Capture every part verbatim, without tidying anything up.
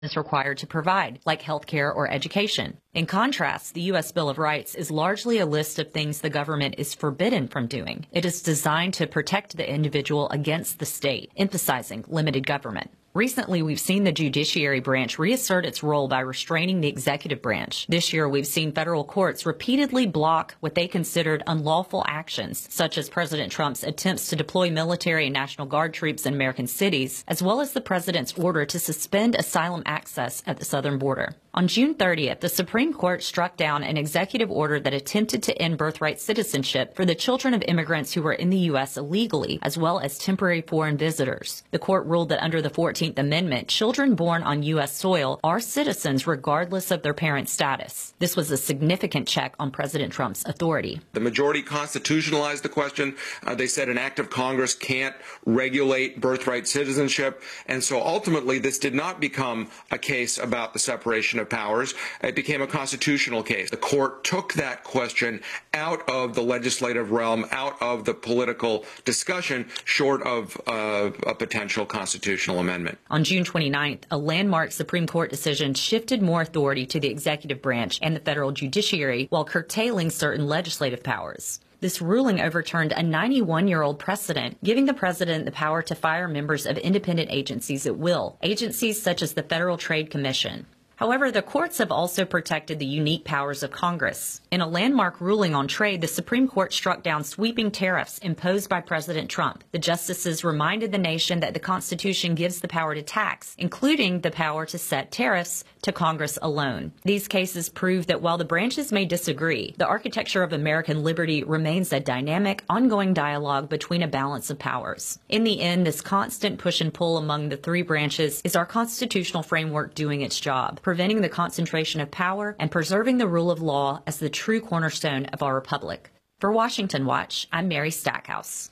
is required to provide, like health care or education. In contrast, the U S Bill of Rights is largely a list of things the government is forbidden from doing. It is designed to protect the individual against the state, emphasizing limited government. Recently, we've seen the judiciary branch reassert its role by restraining the executive branch. This year, we've seen federal courts repeatedly block what they considered unlawful actions, such as President Trump's attempts to deploy military and National Guard troops in American cities, as well as the president's order to suspend asylum access at the southern border. On June thirtieth, the Supreme Court struck down an executive order that attempted to end birthright citizenship for the children of immigrants who were in the U S illegally, as well as temporary foreign visitors. The court ruled that under the fourteenth Amendment, children born on U S soil are citizens regardless of their parents' status. This was a significant check on President Trump's authority. The majority constitutionalized the question. Uh, they said an act of Congress can't regulate birthright citizenship. And so ultimately, this did not become a case about the separation of powers. It became a constitutional case. The court took that question out of the legislative realm, out of the political discussion, short of uh, a potential constitutional amendment. On June twenty-ninth, a landmark Supreme Court decision shifted more authority to the executive branch and the federal judiciary while curtailing certain legislative powers. This ruling overturned a ninety-one-year-old precedent, giving the president the power to fire members of independent agencies at will, agencies such as the Federal Trade Commission. However, the courts have also protected the unique powers of Congress. In a landmark ruling on trade, the Supreme Court struck down sweeping tariffs imposed by President Trump. The justices reminded the nation that the Constitution gives the power to tax, including the power to set tariffs, to Congress alone. These cases prove that while the branches may disagree, the architecture of American liberty remains a dynamic, ongoing dialogue between a balance of powers. In the end, this constant push and pull among the three branches is our constitutional framework doing its job, preventing the concentration of power and preserving the rule of law as the true cornerstone of our republic. For Washington Watch, I'm Mary Stackhouse.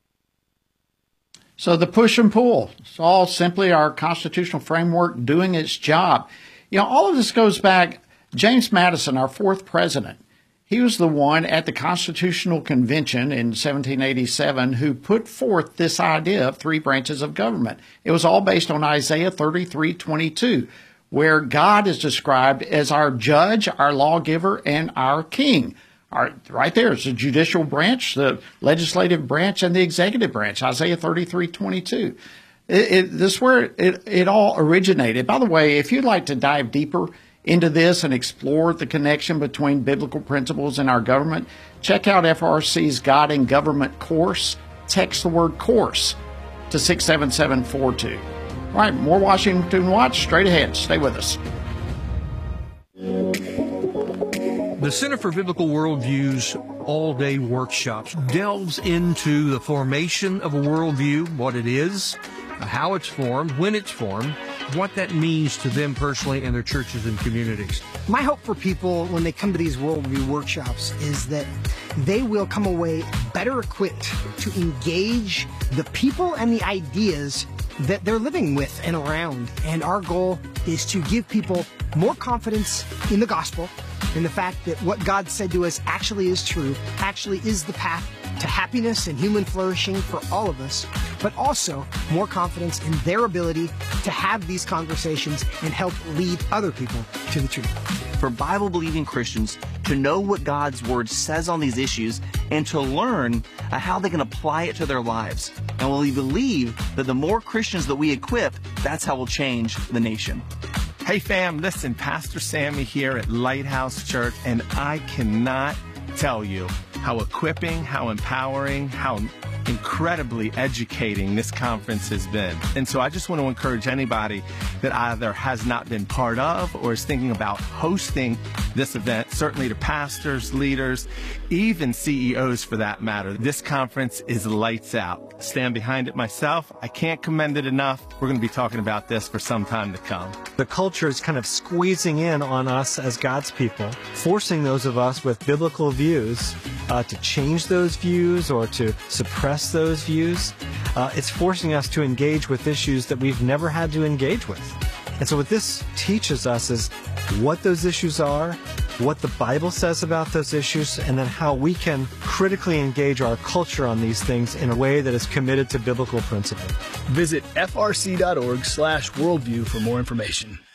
So the push and pull, it's all simply our constitutional framework doing its job. You know, all of this goes back, James Madison, our fourth president, he was the one at the Constitutional Convention in seventeen eighty-seven who put forth this idea of three branches of government. It was all based on Isaiah thirty-three twenty-two, where God is described as our judge, our lawgiver, and our king. Our, right there is the judicial branch, the legislative branch, and the executive branch, Isaiah thirty-three twenty-two. It, it, this is where it, it all originated. By the way, if you'd like to dive deeper into this and explore the connection between biblical principles and our government, check out F R C's God and Government course. Text the word course to six seven seven four two. All right, more Washington Watch straight ahead. Stay with us. The Center for Biblical Worldview's all-day workshops delves into the formation of a worldview, what it is, how it's formed, when it's formed, what that means to them personally and their churches and communities. My hope for people when they come to these worldview workshops is that they will come away better equipped to engage the people and the ideas that they're living with and around. And our goal is to give people more confidence in the gospel, in the fact that what God said to us actually is true, actually is the path to happiness and human flourishing for all of us, but also more confidence in their ability to have these conversations and help lead other people to the truth. For Bible-believing Christians to know what God's Word says on these issues and to learn uh, how they can apply it to their lives. And we believe that the more Christians that we equip, that's how we'll change the nation. Hey fam, listen, Pastor Sammy here at Lighthouse Church, and I cannot tell you how equipping, how empowering, how incredibly educating this conference has been. And so I just want to encourage anybody that either has not been part of or is thinking about hosting this event, certainly to pastors, leaders, even C E Os for that matter. This conference is lights out. Stand behind it myself. I can't commend it enough. We're going to be talking about this for some time to come. The culture is kind of squeezing in on us as God's people, forcing those of us with biblical views uh, to change those views or to suppress those views. Uh, it's forcing us to engage with issues that we've never had to engage with. And so what this teaches us is what those issues are, what the Bible says about those issues, and then how we can critically engage our culture on these things in a way that is committed to biblical principle. Visit F R C dot org slash worldview for more information.